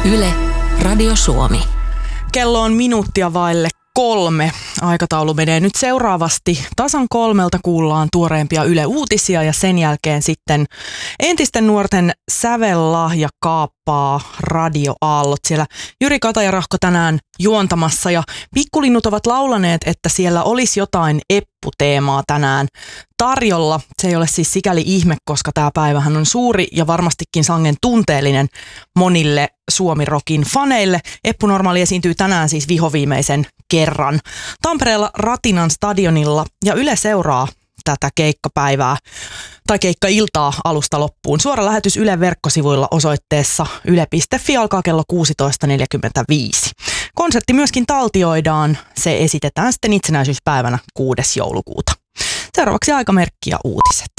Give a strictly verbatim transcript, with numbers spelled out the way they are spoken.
Yle, Radio Suomi. Kello on minuuttia vaille kolme. Aikataulu menee nyt seuraavasti. Tasan kolmelta kuullaan tuoreempia Yle-uutisia ja sen jälkeen sitten entisten nuorten sävellahja kaappaa radioaallot. Siellä Jyri Kataja-Rahko tänään juontamassa ja pikkulinnut ovat laulaneet, että siellä olisi jotain eppu-teemaa tänään tarjolla. Se ei ole siis sikäli ihme, koska tämä päivähän on suuri ja varmastikin sangen tunteellinen monille Suomi-rokin faneille. Eppu Normaali esiintyy tänään siis vihoviimeisen kerran Tampereella Ratinan stadionilla ja Yle seuraa tätä keikkapäivää tai keikkailtaa alusta loppuun. Suora lähetys Ylen verkkosivuilla osoitteessa yle piste fi alkaa kello kuusitoista neljäkymmentäviisi. Konsertti myöskin taltioidaan. Se esitetään sitten itsenäisyyspäivänä kuudes joulukuuta. Seuraavaksi aikamerkki ja uutiset.